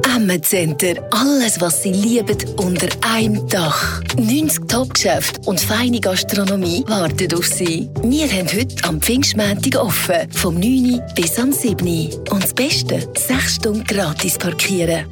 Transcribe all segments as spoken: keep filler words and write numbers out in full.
Ammerzenter. Alles, was Sie lieben, unter einem Dach. neunzig Top-Geschäfte und feine Gastronomie warten auf Sie. Wir haben heute am Pfingstmontag offen. Vom neun bis am sieben. Und das Beste, sechs Stunden gratis parkieren.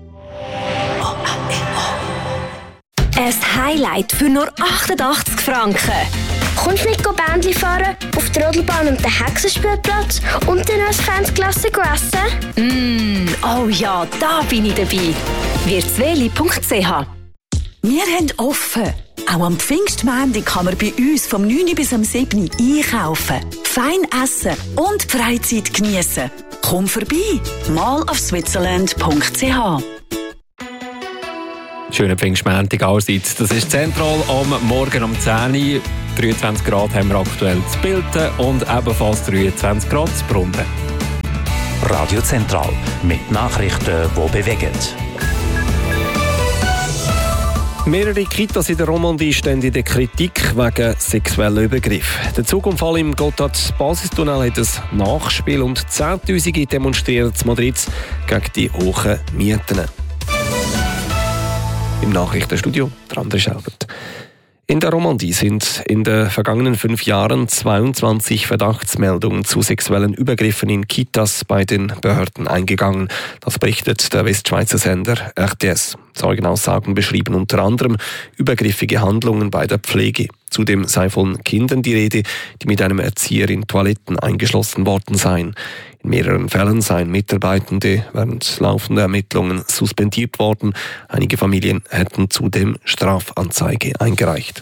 Ein Highlight für nur achtundachtzig Franken. Kommst du mit Bändli fahren, auf der Rodelbahn und den Hexenspielplatz und dann als Fansklasse essen? Mm, oh ja, da bin ich dabei. wirtsweli punkt c h. Wir haben offen. Auch am Pfingstmontag kann man bei uns vom neun bis am sieben einkaufen, fein essen und die Freizeit geniessen. Komm vorbei, mal auf switzerland punkt c h. Schönen Pfingstmontag allerseits. Das ist zentral am Morgen um zehn Uhr. dreiundzwanzig Grad haben wir aktuell zu Bilten und ebenfalls dreiundzwanzig Grad zu Brummen. Radio Zentral mit Nachrichten, die bewegen. Mehrere Kitas in der Romandie stehen in der Kritik wegen sexueller Übergriffe. Der Zugunfall im Gotthard-Basistunnel hat ein Nachspiel und Zehntausende demonstrieren in Madrid gegen die hohen Mieten. Im Nachrichtenstudio der André Schelbert. In der Romandie sind in den vergangenen fünf Jahren zweiundzwanzig Verdachtsmeldungen zu sexuellen Übergriffen in Kitas bei den Behörden eingegangen. Das berichtet der Westschweizer Sender R T S. Zeugenaussagen beschrieben unter anderem übergriffige Handlungen bei der Pflege. Zudem sei von Kindern die Rede, die mit einem Erzieher in Toiletten eingeschlossen worden seien. In mehreren Fällen seien Mitarbeitende während laufender Ermittlungen suspendiert worden. Einige Familien hätten zudem Strafanzeige eingereicht.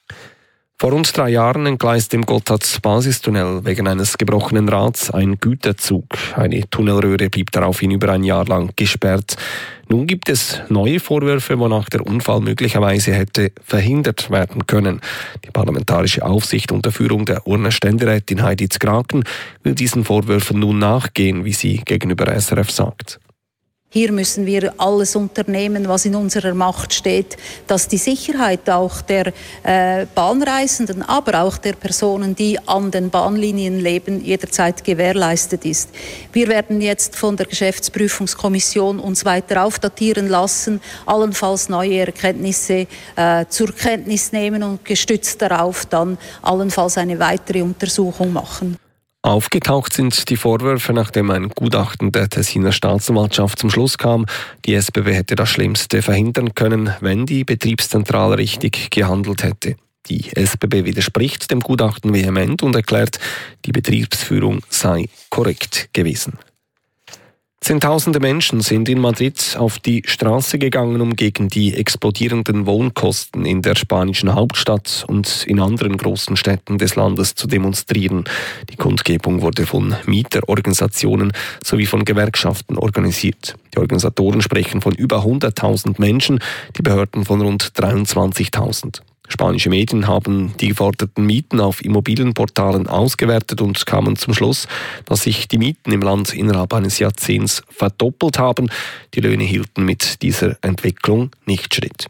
Vor rund drei Jahren entgleiste im Gotthard-Basistunnel wegen eines gebrochenen Rads ein Güterzug. Eine Tunnelröhre blieb daraufhin über ein Jahr lang gesperrt. Nun gibt es neue Vorwürfe, wonach der Unfall möglicherweise hätte verhindert werden können. Die parlamentarische Aufsicht unter Führung der Urner Ständerätin Heidi Zgraken will diesen Vorwürfen nun nachgehen, wie sie gegenüber S R F sagt. Hier müssen wir alles unternehmen, was in unserer Macht steht, dass die Sicherheit auch der äh, Bahnreisenden, aber auch der Personen, die an den Bahnlinien leben, jederzeit gewährleistet ist. Wir werden jetzt von der Geschäftsprüfungskommission uns weiter aufdatieren lassen, allenfalls neue Erkenntnisse äh, zur Kenntnis nehmen und gestützt darauf dann allenfalls eine weitere Untersuchung machen. Aufgetaucht sind die Vorwürfe, nachdem ein Gutachten der Tessiner Staatsanwaltschaft zum Schluss kam, die S B B hätte das Schlimmste verhindern können, wenn die Betriebszentrale richtig gehandelt hätte. Die S B B widerspricht dem Gutachten vehement und erklärt, die Betriebsführung sei korrekt gewesen. Zehntausende Menschen sind in Madrid auf die Straße gegangen, um gegen die explodierenden Wohnkosten in der spanischen Hauptstadt und in anderen großen Städten des Landes zu demonstrieren. Die Kundgebung wurde von Mieterorganisationen sowie von Gewerkschaften organisiert. Die Organisatoren sprechen von über hunderttausend Menschen, die Behörden von rund dreiundzwanzigtausend. Spanische Medien haben die geforderten Mieten auf Immobilienportalen ausgewertet und kamen zum Schluss, dass sich die Mieten im Land innerhalb eines Jahrzehnts verdoppelt haben. Die Löhne hielten mit dieser Entwicklung nicht Schritt.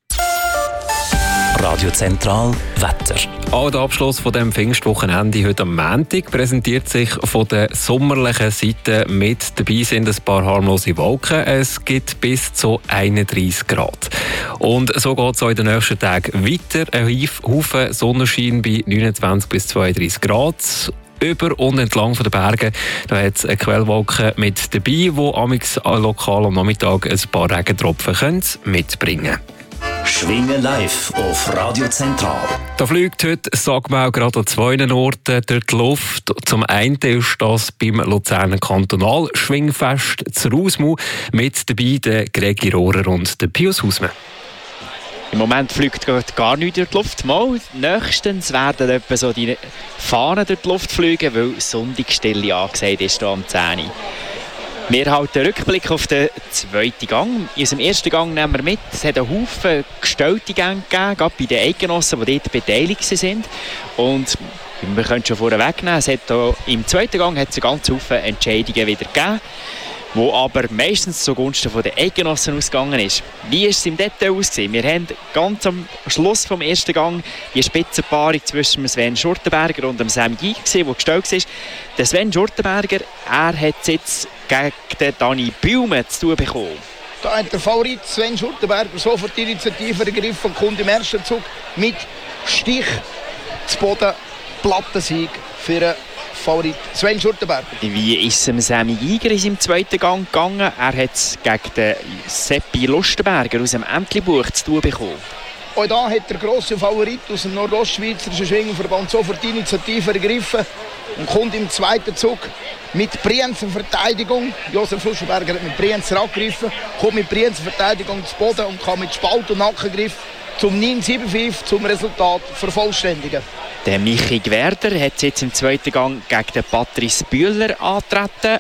Radio Zentral Wetter. Auch der Abschluss von dem Pfingstwochenende heute am Montag präsentiert sich von der sommerlichen Seite. Mit dabei sind ein paar harmlose Wolken. Es gibt bis zu einunddreissig Grad. Und so geht es auch in den nächsten Tagen weiter. Ein Haufen Sonnenschein bei neunundzwanzig bis zweiunddreissig Grad. Über und entlang von den Bergen da hat es eine Quellwolke mit dabei, die amigs lokal am Nachmittag ein paar Regentropfen mitbringen können. Schwingen live auf Radio Zentral. Da fliegt heute Sagmau gerade an zwei Orten durch die Luft. Zum einen ist das beim Luzerner Kantonal-Schwingfest zu Rausmau. Mit dabei der Gregi Rohrer und der Pius Hausmann. Im Moment fliegt gar nichts durch die Luft. Mal nächstens werden etwa so die Fahnen durch die Luft fliegen, weil Sonntagsstille angesagt ist hier am zehn Uhr. Wir halten einen Rückblick auf den zweiten Gang. In unserem ersten Gang nehmen wir mit, es hat einen Haufen gestellte Gänge gegeben, gerade bei den Eidgenossen, die dort beteiligt sind. Und wir können schon vorweg nehmen, es hat auch, im zweiten Gang hat es einen ganzen Haufen Entscheidungen wieder gegeben. wo aber meistens zugunsten der Eidgenossen ausgegangen ist. Wie ist es im Detail ausgesehen? Wir haben ganz am Schluss vom ersten Gang die Spitzenpaarung zwischen Sven Schurtenberger und dem Sam Giger gesehen, der gestellt ist. Der Sven Schurtenberger, er hat es jetzt gegen den Dani Baume zu tun bekommen. Da hat der Favorit Sven Schurtenberger sofort die Initiative ergriffen und kommt im ersten Zug mit Stich zu Boden. Plattensieg für den Favorit Sven Schurtenberger. Wie ist es Sammy Giger in seinem zweiten Gang gegangen? Er hat es gegen den Seppi Lustenberger aus dem Entlebuch zu tun bekommen. Auch da hat der grosse Favorit aus dem Nordostschweizerischen Schwingerverband sofort die Initiative ergriffen und kommt im zweiten Zug mit Brienzer Verteidigung. Josef Lustenberger hat mit Brienzer angegriffen, kommt mit Brienzer Verteidigung zu Boden und kann mit Spalt- und Nackengriff zum neun sieben fünf zum Resultat vervollständigen. Der Michi Gwerder hat jetzt im zweiten Gang gegen den Patrice Bühler angetreten.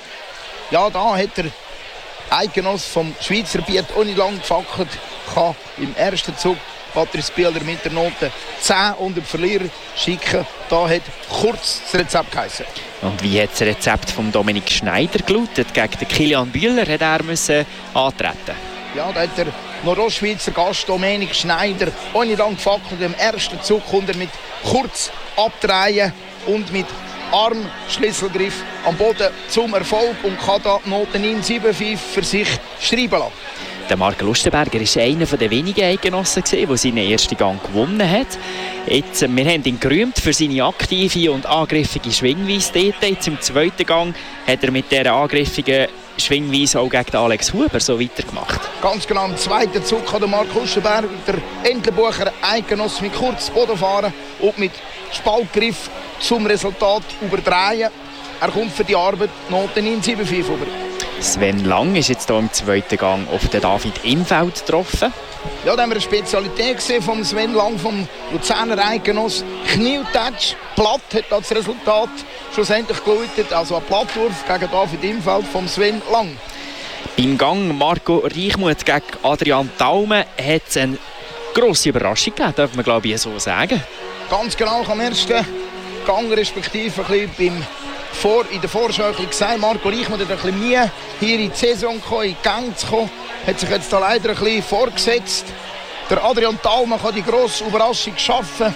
Ja, da hat der Eidgenoss vom Schweizer Biet auch nicht lang gefackelt. Kann im ersten Zug Patrice Bühler mit der Note zehn und den Verlierer schicken. Da hat kurz das Rezept geheißen. Und wie hat das Rezept von Dominik Schneider gelautet? Gegen den Kilian Bühler hat er müssen antreten. Ja, da hat der Nordostschweizer Gast Dominik Schneider auch nicht lang gefackelt. Im ersten Zug kommt er mit kurz abdrehen und mit Armschlüsselgriff am Boden zum Erfolg und kann da die Note neun sieben fünf für sich schreiben lassen. Der Marc Lustenberger war einer der wenigen Eidgenossen, der seinen ersten Gang gewonnen hat. Jetzt, wir haben ihn gerühmt für seine aktive und angriffige Schwingweise dort. Jetzt im zweiten Gang hat er mit dieser angriffigen Schwingweise auch gegen Alex Huber so weitergemacht. Ganz genau, im zweiten Zug kann der Marc Lustenberger der Entlebucher Eidgenoss mit kurz Boden fahren und mit Spaltgriff zum Resultat überdrehen. Er kommt für die Arbeit Note neun sieben fünf über. Sven Lang ist jetzt hier im zweiten Gang auf den David Imfeld getroffen. Ja, da haben wir eine Spezialität gesehen von Sven Lang, vom Luzerner Eidgenoss. Knieltatsch, platt hat das Resultat schlussendlich geläutet. Also ein Plattwurf gegen David Imfeld von Sven Lang. Beim Gang Marco Reichmuth gegen Adrian Thalme hat es eine grosse Überraschung gegeben, darf man glaube ich so sagen. Ganz genau, am ersten Gang respektive ein bisschen beim Vor, in der Vorschau gesagt, Marco Reichmuth hat ein bisschen Mühe, hier in die Saison gekommen, in die Gänge zu kommen. Hat sich jetzt da leider ein bisschen vorgesetzt. Der Adrian Thalme kann die grosse Überraschung schaffen.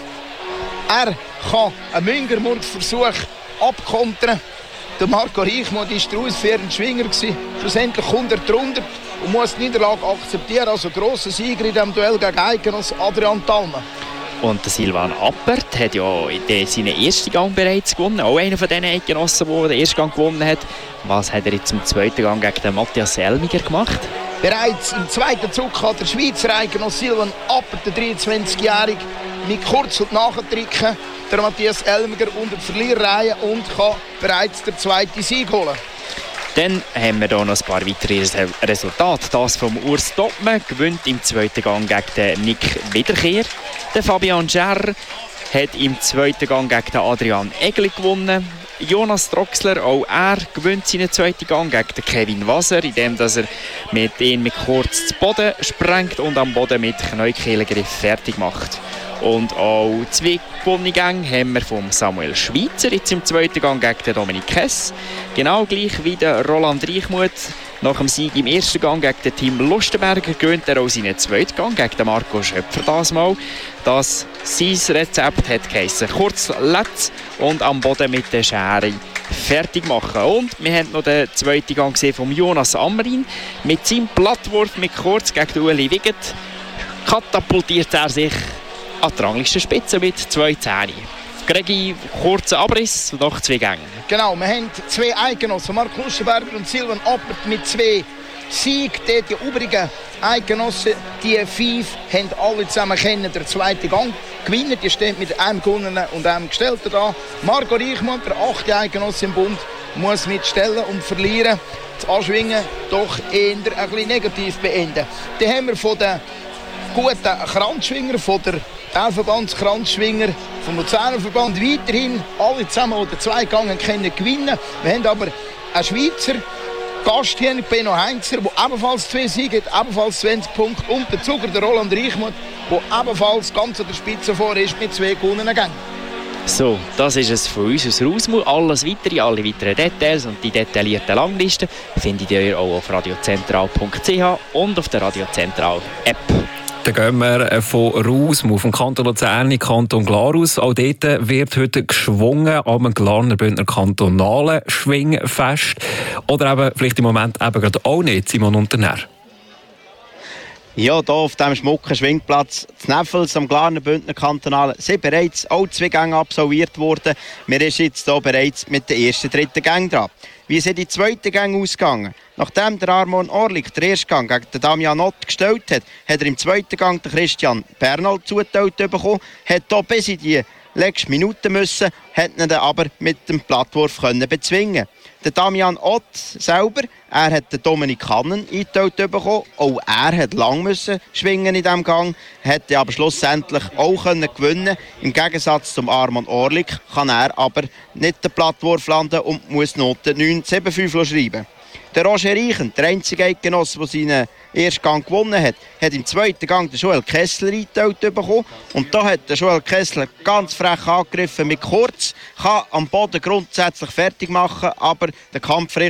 Er kann einen Müngermord-Versuch abkontern. Der Marco Reichmuth war der ausführende Schwinger. Schlussendlich kommt er drunter und muss die Niederlage akzeptieren. Also grosser Sieger in diesem Duell gegen Eidgenoss Adrian Thalme. Und der Silvan Appert hat ja in seinen ersten Gang bereits gewonnen. Auch einer von den Eidgenossen, der den ersten Gang gewonnen hat. Was hat er jetzt im zweiten Gang gegen den Matthias Elmiger gemacht? Bereits im zweiten Zug hat der Schweizer Eidgenoss Silvan Appert, der dreiundzwanzigjährige, mit kurz und nachdrücken der Matthias Elmiger unter die Verlierreihe und kann bereits den zweiten Sieg holen. Dann haben wir hier noch ein paar weitere Resultate. Das vom Urs Doppmann gewinnt im zweiten Gang gegen den Nick Wiederkehr. Der Fabian Scherr hat im zweiten Gang gegen den Adrian Egli gewonnen. Jonas Troxler, auch er gewinnt seinen zweiten Gang gegen den Kevin Wasser, indem er mit ihm mit kurz zu Boden sprengt und am Boden mit Knäuelgriff fertig macht. Und auch zwei gewonnene Gänge haben wir vom Samuel Schweitzer jetzt im zweiten Gang gegen den Dominik Hess. Genau gleich wie der Roland Reichmuth. Nach dem Sieg im ersten Gang gegen den Tim Lustenberger gewinnt er auch seinen zweiten Gang gegen den Marco Schöpfer das Mal. Das sein Rezept hat geheissen, kurz Letz und am Boden mit der Schere fertig machen. Und wir haben noch den zweiten Gang gesehen von Jonas Amrin. Mit seinem Plattwurf mit kurz gegen den Ueli Wiget katapultiert er sich an die Ranglistenspitze mit zwei Zähne. Gregi, kurzer Abriss nach zwei Gängen. Genau, wir haben zwei Eidgenossen, Marc Lustenberger und Silvan Appert mit zwei Siegen. Die übrigen Eidgenossen, die fünf, haben alle zusammen kennen den zweiten Gang gewinnen. Die stehen mit einem gewonnenen und einem gestellten da. Marco Reichmuth, der achte Eidgenosse im Bund, muss mit Stellen und Verlieren das Anschwingen doch eher ein bisschen negativ beenden. Dann haben wir von den guten Kranzschwinger, von der Teilverbandskranzschwinger vom Luzerner Verband weiterhin alle zusammen, die den Zweigang kennen, gewinnen. Wir haben aber einen Schweizer Gast hier, Benno Heinzer, der ebenfalls zwei Siege hat, ebenfalls zwanzig Punkte. Und der Zuger, der Roland Reichmuth, der ebenfalls ganz an der Spitze vor ist mit zwei gewonnenen Gängen. So, das ist es von uns aus Rausmau. Alles weitere, alle weiteren Details und die detaillierten Langlisten findet ihr auch auf radiozentral punkt c h und auf der Radiozentral App. Dann gehen wir von Rausmau, vom Kanton Luzern in Kanton Glarus. Auch dort wird heute geschwungen am Glarner Bündner kantonalen Schwingfest. Oder eben vielleicht im Moment eben gerade auch nicht, Simon Unternär. Ja, hier auf diesem schmucken Schwingplatz zu Neffels am Glarner Bündner Kantonalen sind bereits auch zwei Gänge absolviert worden. Wir sind jetzt hier bereits mit den ersten, dritten Gängen dran. Wie sind die zweiten Gänge ausgegangen? Nachdem der Armon Orlik den ersten Gang gegen den Damian Ott gestellt hat, hat er im zweiten Gang den Christian Bernal zugeteilt bekommen, hat hier bis in die letzten Minuten müssen, hat ihn dann aber mit dem Plattwurf können bezwingen. Der Damian Ott selber, er hat den Dominik Hannen eingeteilt bekommen. Auch er hat lang müssen schwingen in diesem Gang, hat aber schlussendlich auch können gewinnen. Im Gegensatz zum Armon Orlik kann er aber nicht den Plattwurf landen und muss Note neun sieben fünf schreiben. Der Roger Reichen, der einzige Eidgenosse, der seinen ersten Gang gewonnen hat, hat im zweiten Gang den Joel Kessler eingeteilt bekommen. Und da hat der Joel Kessler ganz frech angegriffen mit kurz, kann am Boden grundsätzlich fertig machen, aber der Kampfrichter